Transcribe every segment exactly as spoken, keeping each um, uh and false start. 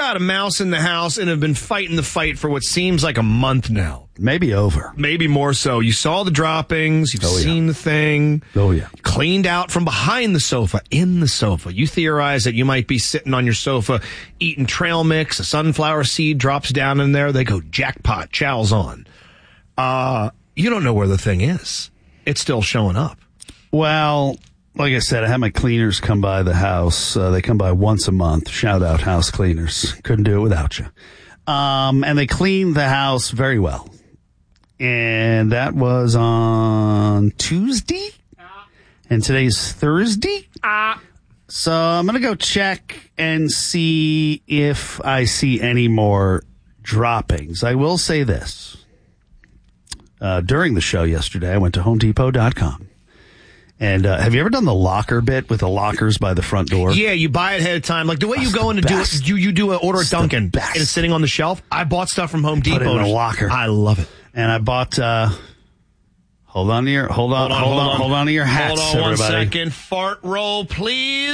got a mouse in the house and have been fighting the fight for what seems like a month now. Maybe over. Maybe more so. You saw the droppings. You've oh, yeah. seen the thing. Oh, yeah. Cleaned out from behind the sofa, in the sofa. You theorize that you might be sitting on your sofa eating trail mix. A sunflower seed drops down in there. They go, jackpot, chow's on. Uh, you don't know where the thing is. It's still showing up. Well, like I said, I had my cleaners come by the house. Uh, they come by once a month. Shout out house cleaners. Couldn't do it without you. Um, and they cleaned the house very well. And that was on Tuesday. And today's Thursday. So I'm going to go check and see if I see any more droppings. I will say this. Uh, during the show yesterday, I went to home depot dot com. And uh, have you ever done the locker bit with the lockers by the front door? Yeah, you buy it ahead of time. Like the way That's you go in and do best. it, you, you do an order at It's Dunkin' the best. and it's sitting on the shelf. I bought stuff from Home Depot. Put it in a locker. I love it. And I bought, uh, hold on to your, hold on, hold on, hold on, hold on to your hats, Hold on everybody. one second. Fart roll, please.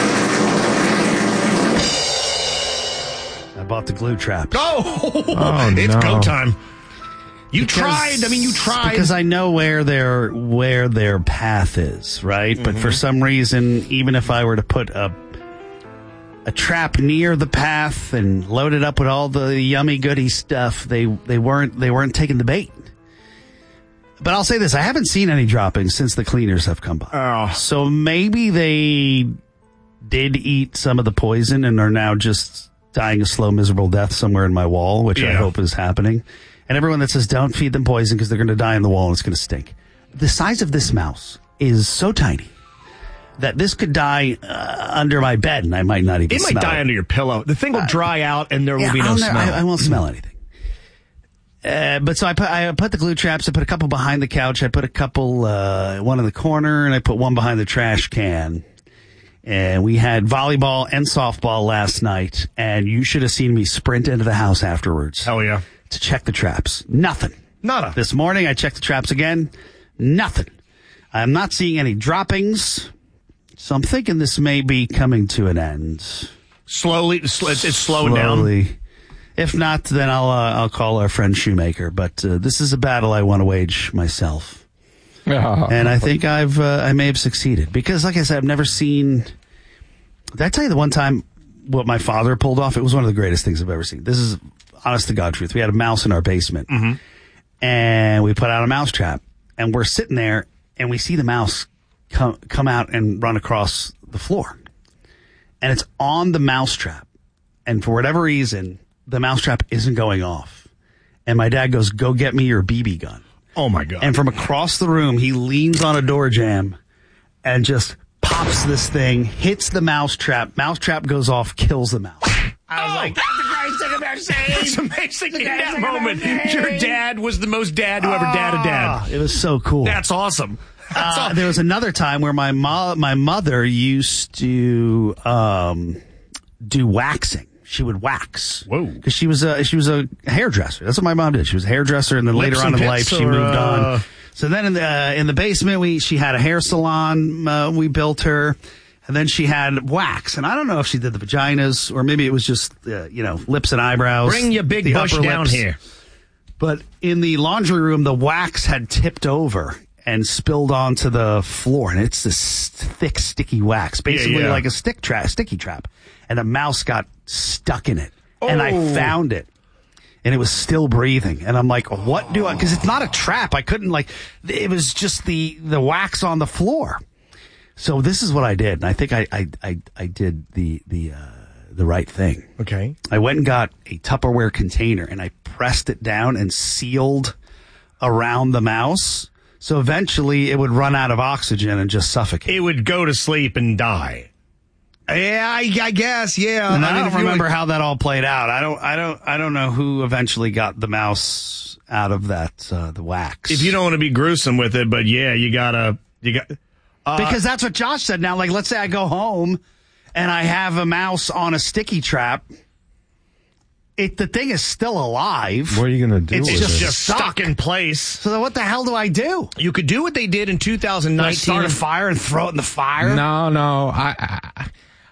I bought the glue traps. Go! Oh, it's no. go time. You Because- tried. I mean, you tried. Because I know where their, where their path is, right? Mm-hmm. But for some reason, even if I were to put a, a trap near the path and load it up with all the yummy goody stuff, they, they weren't, they weren't taking the bait. But I'll say this, I haven't seen any droppings since the cleaners have come by. Oh. So maybe they did eat some of the poison and are now just dying a slow, miserable death somewhere in my wall, which I Yeah. hope is happening. And everyone that says don't feed them poison because they're going to die in the wall and it's going to stink. The size of this mouse is so tiny that this could die uh, under my bed and I might not even it might smell die it. under your pillow. The thing will Uh, dry out and there will Yeah, be no I'll smell. never- I, I won't smell anything. Uh, but so I put I put the glue traps. I put a couple behind the couch. I put a couple uh, one in the corner, and I put one behind the trash can. And we had volleyball and softball last night, and you should have seen me sprint into the house afterwards Hell yeah. to check the traps. Nothing. Nada. This morning I checked the traps again. Nothing. I'm not seeing any droppings, so I'm thinking this may be coming to an end. Slowly, it's, it's slowing down. Slowly. If not, then I'll uh, I'll call our friend Shoemaker. But uh, this is a battle I want to wage myself, and I think I've uh, I may have succeeded because, like I said, I've never seen. Did I tell you the one time what my father pulled off? It was one of the greatest things I've ever seen. This is honest to God truth. We had a mouse in our basement, Mm-hmm. and we put out a mouse trap, and we're sitting there, and we see the mouse come come out and run across the floor, and it's on the mouse trap, and for whatever reason, the mousetrap isn't going off. And my dad goes, go get me your B B gun. Oh, my God. And from across the room, he leans on a door jamb and just pops this thing, hits the mousetrap. Mousetrap goes off, kills the mouse. I was Oh, like, that's the greatest thing I've ever seen. That's amazing. In greatest that thing I've moment, ever seen. your dad was the most dad who ever dad a dad. Ah, it was so cool. That's awesome. That's Uh, awesome. there was another time where my mo- my mother used to um, do waxing. She would wax. Whoa. Because she was a she was a hairdresser. That's what my mom did. She was a hairdresser, and then Lips later on and in life, pits she or, moved uh, on. So then in the uh, in the basement, we she had a hair salon. Uh, we built her, and then she had wax. And I don't know if she did the vaginas or maybe it was just uh, you know lips and eyebrows. Bring your big the bush upper down lips. here. But in the laundry room, the wax had tipped over and spilled onto the floor, and it's this thick, sticky wax, basically Yeah, yeah. like a stick trap, sticky trap. And a mouse got stuck in it, and I Oh. found it, and it was still breathing. And I'm like, what do I? Because it's not a trap. I couldn't like. It was just the the wax on the floor. So this is what I did, and I think I I I, I did the the uh, the right thing. Okay. I went and got a Tupperware container and I pressed it down and sealed around the mouse. So eventually it would run out of oxygen and just suffocate. It would go to sleep and die. Yeah, I, I guess. Yeah. And I, mean, don't if you remember like- how that all played out. I don't, I don't, I don't know who eventually got the mouse out of that, uh, the wax. If you don't want to be gruesome with it, but yeah, you gotta, you got, uh, because that's what Josh said. Now, like, let's say I go home and I have a mouse on a sticky trap. It, the thing is still alive. What are you going to do It's with it's just- it? just stuck in place. So then what the hell do I do? You could do what they did in two thousand I nineteen. start a fire and throw it in the fire? No, no. I, I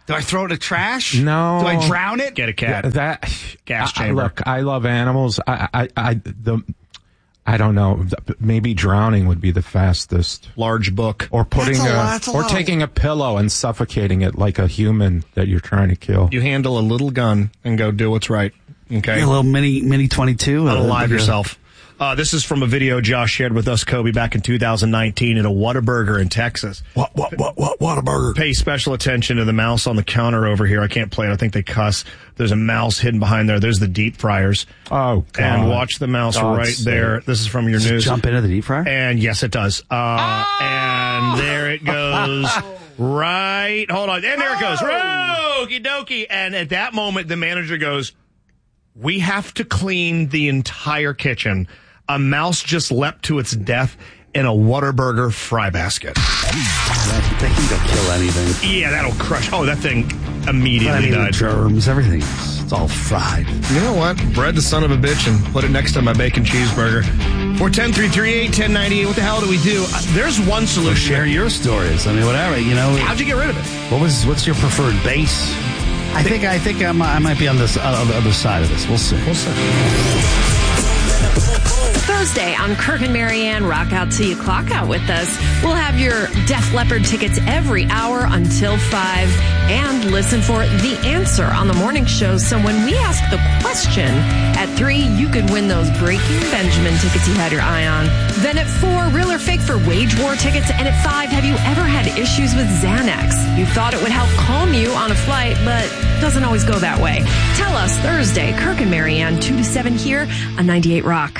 Do I throw it in the trash? No. Do I drown it? Get a cat. That Gas I- chamber. Look, I love animals. I, I, I, the, I don't know. Maybe drowning would be the fastest. Large book. Or putting That's a a, lot- that's a or lot. taking a pillow and suffocating it like a human that you're trying to kill. You handle a little gun and go do what's right. Okay. A little mini mini twenty-two. Unalive uh, yourself. Uh, this is from a video Josh shared with us, Kobe, back in two thousand nineteen at a Whataburger in Texas. What, what, what, what, Whataburger? Pay special attention to the mouse on the counter over here. I can't play it. I think they cuss. There's a mouse hidden behind there. There's the deep fryers. Oh, God. And watch the mouse God's right sake. there. This is from your Does it news. jump into the deep fryer? And yes, it does. Uh, and there it goes. Right. Hold on. And there it goes. Okie dokie. And at that moment, the manager goes, we have to clean the entire kitchen. A mouse just leapt to its death in a Whataburger fry basket. That thing can kill anything. Yeah, that'll crush. Oh, that thing immediately I mean, died. germs, everything. It's all fried. You know what? Bread the son of a bitch and put it next to my bacon cheeseburger. four one zero, three three eight, one zero nine eight. What the hell do we do? Uh, there's one solution. Share your stories. I mean, whatever. You know, How'd you get rid of it? what was what's your preferred base? I think I think I'm, I might be on this uh, on the other side of this. We'll see. We'll see. Thursday on Kirk and Marianne, rock out till you clock out with us. We'll have your Def Leppard tickets every hour until five, and listen for The Answer on the morning show. So when we ask the question at three, you could win those Breaking Benjamin tickets you had your eye on. Then at four, real or fake for Wage War tickets. And at five, have you ever had issues with Xanax? You thought it would help calm you on a flight, but doesn't always go that way. Tell us Thursday, Kirk and Marianne, two to seven here on ninety-eight Rock.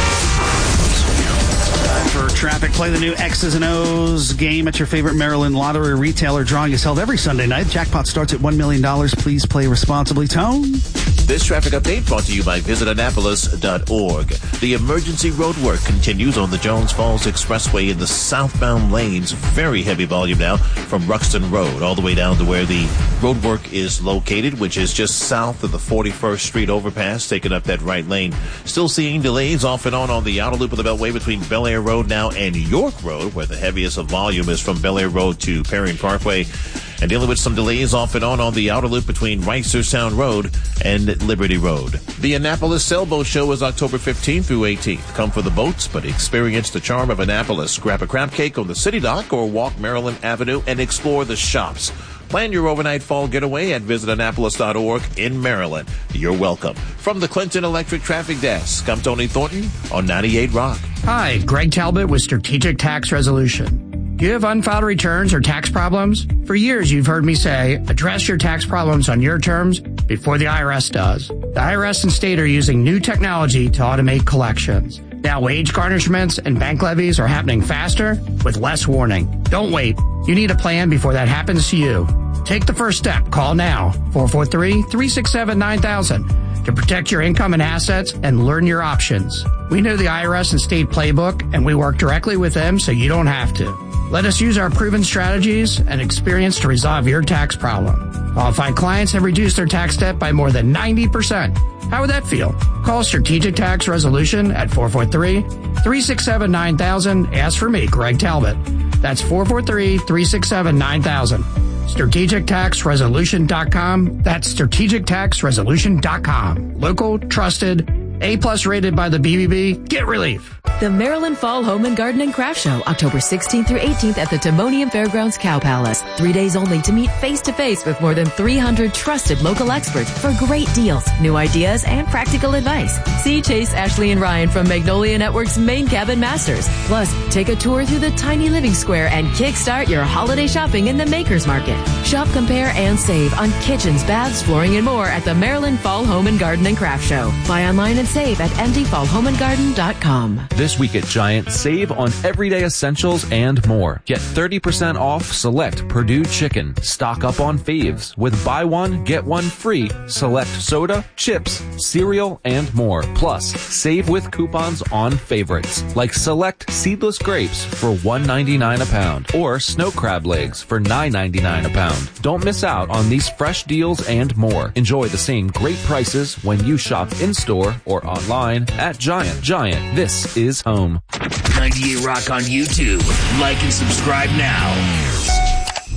For traffic, play the new X's and O's game at your favorite Maryland lottery retailer. Drawing is held every Sunday night. Jackpot starts at one million dollars. Please play responsibly. Tone? This traffic update brought to you by visit annapolis dot org. The emergency road work continues on the Jones Falls Expressway in the southbound lanes. Very heavy volume now from Ruxton Road all the way down to where the road work is located, which is just south of the forty-first Street overpass, taking up that right lane. Still seeing delays off and on on the outer loop of the Beltway between Bel Air Road now and York Road, where the heaviest of volume is from Bel Air Road to Perrine Parkway. And dealing with some delays off and on on the outer loop between Ricer Sound Road and Liberty Road. The Annapolis Sailboat Show is October fifteenth through eighteenth. Come for the boats, but experience the charm of Annapolis. Grab a crab cake on the city dock or walk Maryland Avenue and explore the shops. Plan your overnight fall getaway at visit annapolis dot org in Maryland. You're welcome. From the Clinton Electric Traffic Desk, I'm Tony Thornton on ninety-eight Rock. Hi, Greg Talbot with Strategic Tax Resolution. Do you have unfiled returns or tax problems? For years, you've heard me say, address your tax problems on your terms before the I R S does. The I R S and state are using new technology to automate collections. Now, wage garnishments and bank levies are happening faster with less warning. Don't wait. You need a plan before that happens to you. Take the first step. Call now, four four three, three six seven, nine thousand, to protect your income and assets and learn your options. We know the I R S and state playbook, and we work directly with them so you don't have to. Let us use our proven strategies and experience to resolve your tax problem. Qualified clients have reduced their tax debt by more than ninety percent. How would that feel? Call Strategic Tax Resolution at four four three, three six seven, nine thousand. Ask for me, Greg Talbot. That's four four three, three six seven, nine thousand. strategic tax resolution dot com. That's strategic tax resolution dot com. Local, trusted, A-plus rated by the B B B. Get relief. The Maryland Fall Home and Garden and Craft Show, October sixteenth through eighteenth at the Timonium Fairgrounds Cow Palace. Three days only to meet face-to-face with more than three hundred trusted local experts for great deals, new ideas, and practical advice. See Chase, Ashley, and Ryan from Magnolia Network's Main Cabin Masters. Plus, take a tour through the tiny living square and kickstart your holiday shopping in the Makers Market. Shop, compare, and save on kitchens, baths, flooring, and more at the Maryland Fall Home and Garden and Craft Show. Buy online and save at m d fall home and garden dot com. This week at Giant, save on everyday essentials and more. Get thirty percent off select Purdue chicken. Stock up on faves with buy one, get one free. Select soda, chips, cereal, and more. Plus, save with coupons on favorites like select seedless grapes for one ninety-nine a pound or snow crab legs for nine ninety-nine a pound. Don't miss out on these fresh deals and more. Enjoy the same great prices when you shop in-store or online at Giant. Giant, this is home. ninety-eight Rock on YouTube. Like and subscribe now.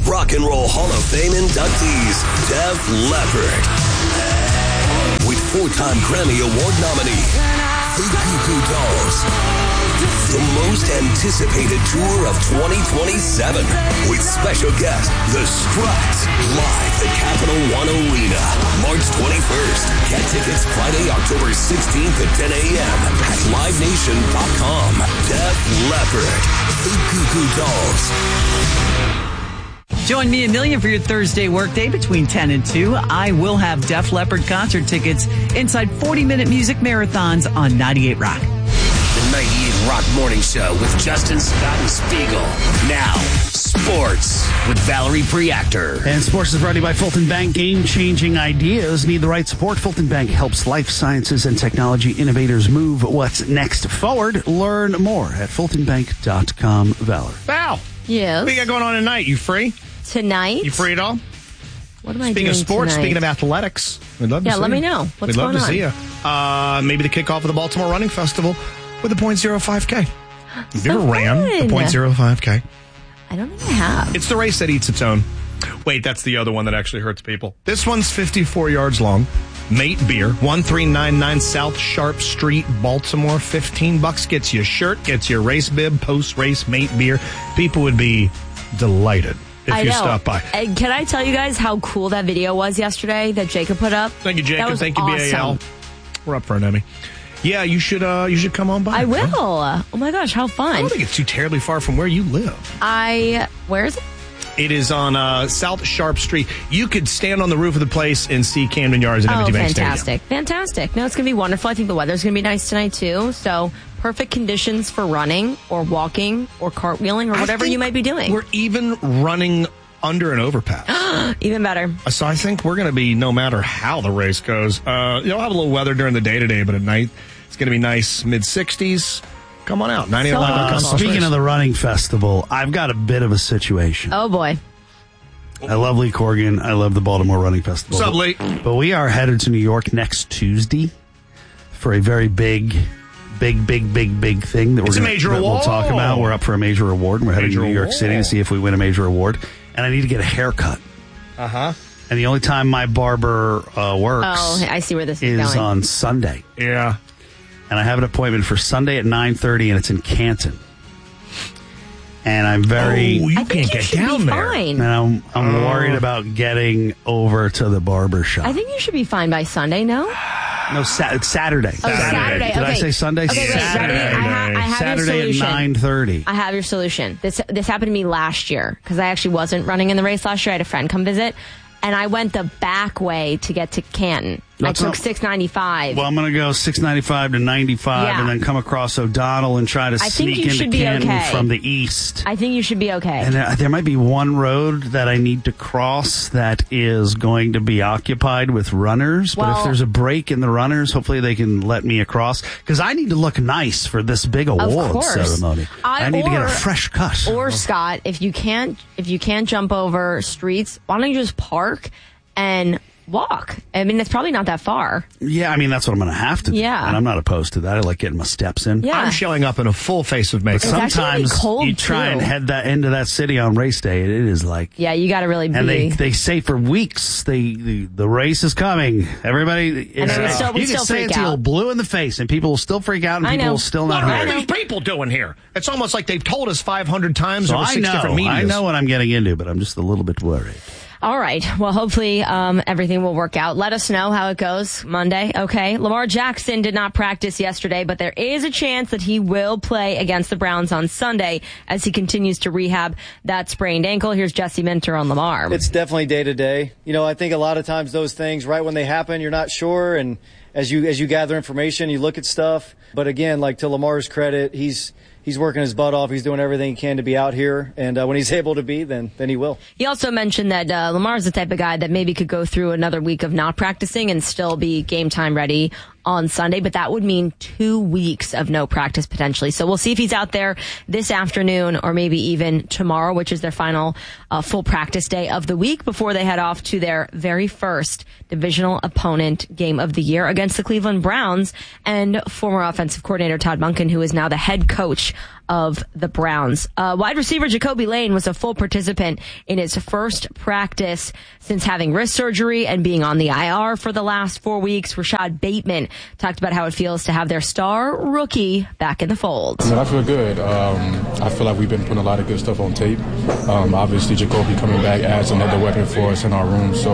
Rock and Roll Hall of Fame inductees, Def Leppard. With four-time Grammy Award nominee, the Goo Goo Dolls. The most anticipated tour of twenty twenty-seven with special guest, The Struts, live at Capital One Arena, March twenty-first. Get tickets Friday, October sixteenth at ten a.m. at live nation dot com. Def Leppard, the Goo Goo Dolls. Join me, Amelia, for your Thursday workday between ten and two. I will have Def Leppard concert tickets inside forty-minute music marathons on ninety-eight Rock. The ninety-eight Rock Morning Show with Justin, Scott, and Spiegel. Now, sports with Valerie Preactor. And sports is brought to you by Fulton Bank. Game-changing ideas need the right support. Fulton Bank helps life sciences and technology innovators move what's next forward. Learn more at fulton bank dot com. Valerie. Val, Yes. what do you got going on tonight? You free? Tonight? You free at all? What am I Speaking doing of sports, tonight? speaking of athletics, we'd love to Yeah, see let you. me know. What's We'd love going to on? see you. Uh, maybe the kickoff of the Baltimore Running Festival with the point oh five K. Have you So ever ran the fun. point oh five K? I don't think I have. It's the race that eats its own. Wait, that's the other one that actually hurts people. This one's fifty-four yards long. Mate Beer, one three nine nine South Sharp Street, Baltimore. fifteen bucks gets you a shirt, gets you a race bib, post-race Mate Beer. People would be delighted if I you know. stop by. And can I tell you guys how cool that video was yesterday that Jacob put up? Thank you, That Jacob. was Thank you, B A L. awesome. We're up for an Emmy. Yeah, you should uh, you should come on by. I will. Huh? Oh my gosh, how I fun. don't think it's too terribly far from where you live. I, where is it? It is on uh, South Sharp Street. You could stand on the roof of the place and see Camden Yards and Oh, M T Bank Stadium. fantastic. Fantastic. No, it's going to be wonderful. I think the weather's going to be nice tonight, too. So, perfect conditions for running or walking or cartwheeling or I whatever think you might be doing. We're even running under an overpass. Even better. So I think we're going to be, no matter how the race goes, uh, you'll have a little weather during the day today, but at night it's going to be nice mid sixties. Come on out. ninety-eight Uh, speaking of the running festival, I've got a bit of a situation. Oh, boy. I love Lee Corrigan. I love the Baltimore Running Festival. What's up, Lee? But we are headed to New York next Tuesday for a very big, big, big, big, big thing that we're It's a gonna, major that we'll award. talk about. We're up for a major award, and we're heading Major to New York award. City to see if we win a major award. And I need to get a haircut. Uh huh. And the only time my barber uh, works Oh, I see where this is, is going. on Sunday. Yeah. And I have an appointment for Sunday at nine thirty, and it's in Canton. And I'm very... Oh, you I think can't you get should down be there. fine. And I'm, I'm Oh. worried about getting over to the barber shop. I think you should be fine by Sunday, no? No, sa- it's Saturday. Oh, Saturday. Did I okay. say Sunday? Okay, wait, Saturday. ready? I, ha- I have Saturday your at solution. nine thirty. I have your solution. This this happened to me last year because I actually wasn't running in the race last year. I had a friend come visit, and I went the back way to get to Canton. That's I took not- six ninety-five. Well, I'm going to go six ninety-five to ninety-five Yeah. and then come across O'Donnell and try to I think sneak you into should be Canton okay. from the east. I think you should be okay. And there, there might be one road that I need to cross that is going to be occupied with runners. but Well- if there's a break in the runners, hopefully they can let me across. Because I need to look nice for this big award course. ceremony. I- I need to get a or- fresh cut. Or Scott, if you can't if you can't jump over streets, why don't you just park and walk? I mean, it's probably not that far. Yeah, I mean, that's what I'm going to have to do. Yeah. And I'm not opposed to that. I like getting my steps in. Yeah. I'm showing up in a full face of makeup. It's actually gonna be Sometimes cold, you try too. and head that into that city on race day, and it is like... Yeah, you got to really be. And they, they say for weeks they the, the race is coming. Everybody, And then we it's- still- we you still can say freak it till out. you're blue in the face, and people will still freak out, and I people know. will still not What hear are it. these people doing here? It's almost like they've told us five hundred times So over I six different know, medias. I know what I'm getting into, but I'm just a little bit worried. All right. Well, hopefully um, everything will work out. Let us know how it goes Monday. Okay. Lamar Jackson did not practice yesterday, but there is a chance that he will play against the Browns on Sunday as he continues to rehab that sprained ankle. Here's Jesse Minter on Lamar. It's definitely day to day. You know, I think a lot of times those things, right when they happen, you're not sure. And as you as you gather information, you look at stuff. But again, like to Lamar's credit, he's he's working his butt off. He's doing everything he can to be out here. And uh, when he's able to be, then then he will. He also mentioned that uh, Lamar's the type of guy that maybe could go through another week of not practicing and still be game time ready on Sunday, but that would mean two weeks of no practice potentially. So we'll see if he's out there this afternoon or maybe even tomorrow, which is their final uh, full practice day of the week before they head off to their very first divisional opponent game of the year against the Cleveland Browns and former offensive coordinator Todd Monken, who is now the head coach of the Browns. Uh, wide receiver Jacoby Lane was a full participant in his first practice since having wrist surgery and being on the I R for the last four weeks. Rashad Bateman talked about how it feels to have their star rookie back in the fold. I mean, I feel good. Um, I feel like we've been putting a lot of good stuff on tape. Um, obviously, Jacoby coming back adds another weapon for us in our room. So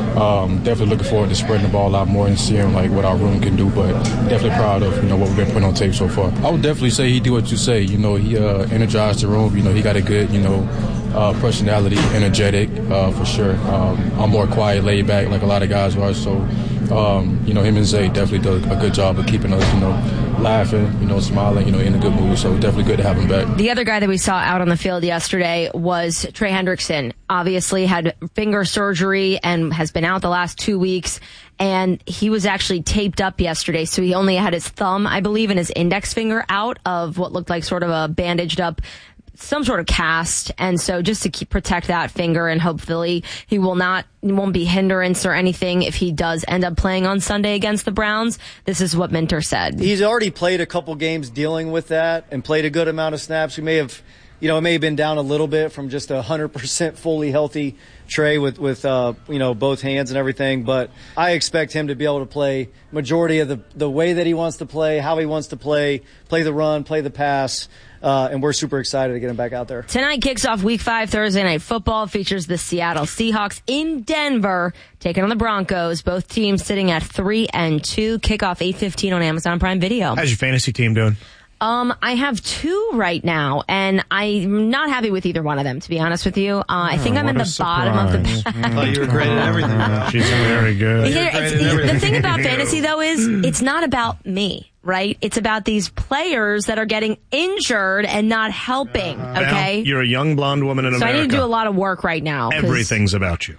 um, definitely looking forward to spreading the ball out more and seeing like what our room can do. But definitely proud of you know what we've been putting on tape so far. I would definitely say he do what you say. You know, he uh, energized the room. You know, he got a good you know uh, personality, energetic uh, for sure. Um, I'm more quiet, laid back, like a lot of guys are. So um, you know, him and Zay definitely do a good job of keeping us you know laughing, you know, smiling, you know, in a good mood. So definitely good to have him back. The other guy that we saw out on the field yesterday was Trey Hendrickson. Obviously had finger surgery and has been out the last two weeks. And he was actually taped up yesterday. So he only had his thumb, I believe, and his index finger out of what looked like sort of a bandaged up some sort of cast, and so just to keep protect that finger, and hopefully he will not he won't be hindrance or anything if he does end up playing on Sunday against the Browns. This is what Minter said. He's already played a couple games dealing with that and played a good amount of snaps. He may have, you know, it may have been down a little bit from just a one hundred percent fully healthy Trey with, with uh, you know, both hands and everything. But I expect him to be able to play majority of the, the way that he wants to play, how he wants to play, play the run, play the pass. Uh, and we're super excited to get him back out there. Tonight kicks off Week five Thursday Night Football. Features the Seattle Seahawks in Denver taking on the Broncos. Both teams sitting at three and two. Kickoff eight fifteen on Amazon Prime Video. How's your fantasy team doing? Um, I have two right now, and I'm not happy with either one of them, to be honest with you. Uh, I think oh, I'm in the surprise. bottom of the pack. I thought you were great at everything. Uh, she's very good. Yeah, it's, the thing about fantasy, though, is it's not about me, right? It's about these players that are getting injured and not helping, okay? Well, you're a young blonde woman in so America. So I need to do a lot of work right now. Everything's about you.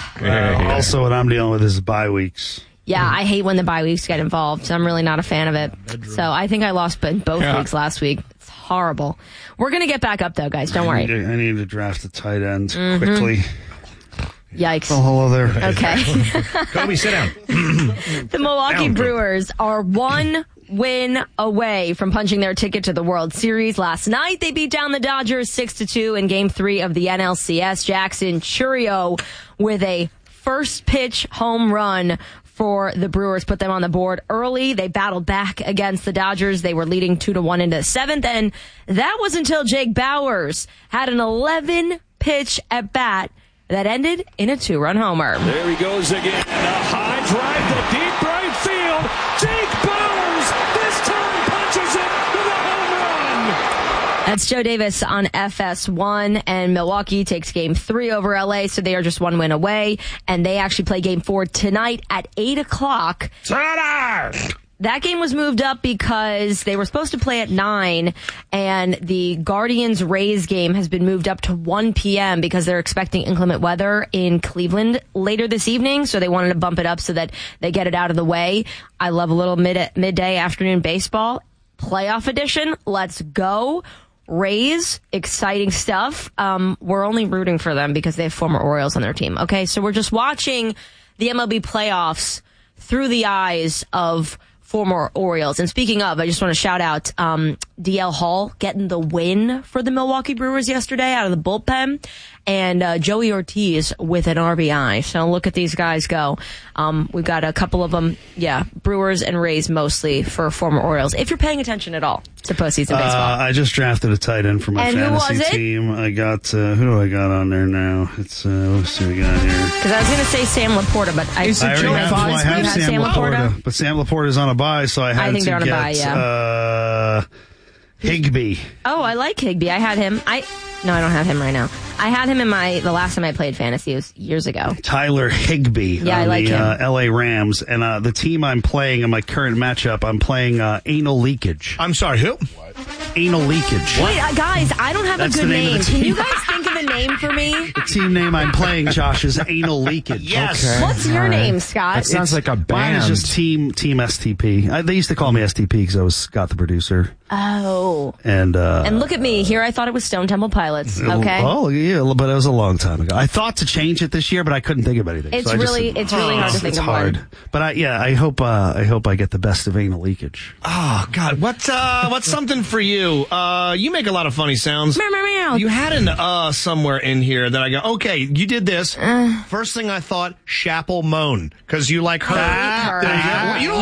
Uh, also, what I'm dealing with is bye weeks. Yeah, I hate when the bye weeks get involved. So I'm really not a fan of it. So I think I lost both Yeah. weeks last week. It's horrible. We're going to get back up, though, guys. Don't worry. I need to, I need to draft a tight end Mhm. quickly. Yikes. Oh, hello there. Okay. Kobe, sit down. The Milwaukee Down, Kobe. Brewers are one win away from punching their ticket to the World Series. Last night, they beat down the Dodgers six to two in Game three of the N L C S. Jackson Chourio with a first pitch home run for the Brewers, put them on the board early. They battled back against the Dodgers. They were leading two to one into the seventh, and that was until Jake Bauers had an eleven pitch at bat that ended in a two-run homer. There he goes again. A high drive to deep right field. Jake Bauers this time punches it with a home run. That's Joe Davis on F S one, and Milwaukee takes game three over L A, so they are just one win away, and they actually play game four tonight at eight o'clock. That game was moved up because they were supposed to play at nine, and the Guardians-Rays game has been moved up to one p.m. because they're expecting inclement weather in Cleveland later this evening, so they wanted to bump it up so that they get it out of the way. I love a little mid midday afternoon baseball. Playoff edition, let's go. Rays, exciting stuff. Um, we're only rooting for them because they have former Orioles on their team. Okay, so we're just watching the M L B playoffs through the eyes of former Orioles. And speaking of, I just want to shout out um, D L Hall getting the win for the Milwaukee Brewers yesterday out of the bullpen, and uh, Joey Ortiz with an R B I. So look at these guys go. Um, we've got a couple of them, yeah, Brewers and Rays mostly for former Orioles, if you're paying attention at all to postseason baseball. Uh, I just drafted a tight end for my And who fantasy was it? team. I got, uh, who do I got on there now? It's, uh, let's see what we got here. Because I was going to say Sam Laporta, but I, I already have, well, I have Sam, Sam Laporta, Laporta. but Sam Laporta's on a bye, so I had I think to they're on a get bye, yeah. uh, Higbee. Oh, I like Higbee. I had him. I no, I don't have him right now. I had him in my the last time I played fantasy. It was years ago. Tyler Higbee Yeah, on I like the him. uh, L A Rams. And uh, the team I'm playing in my current matchup, I'm playing uh, Anal Leakage. I'm sorry, who? Anal Leakage. Wait, uh, guys, I don't have That's a good the name of name. the Can team. you guys think of a a name for me? The team name I'm playing, Josh, is Anal Leakage. Yes. Okay. What's your All right. name, Scott? That sounds like a Mine band. is just Team Team S T P. I, they used to call me S T P because I was Scott the producer. Oh. And uh, And look at me. Here I thought it was Stone Temple Pilots. Okay. Oh, yeah, but it was a long time ago. I thought to change it this year, but I couldn't think of anything. It's so I just- really, it's really hard to think it's of hard. one. But I, yeah, I hope, uh, I hope I get the best of Anal Leakage. Oh God, what uh, what's something for you? Uh, you make a lot of funny sounds. Meow, meow, meow. You had an uh somewhere in here that I go, okay, you did this. Uh. First thing I thought, Chapel Moan, because you like her. I like her. There you go. You don't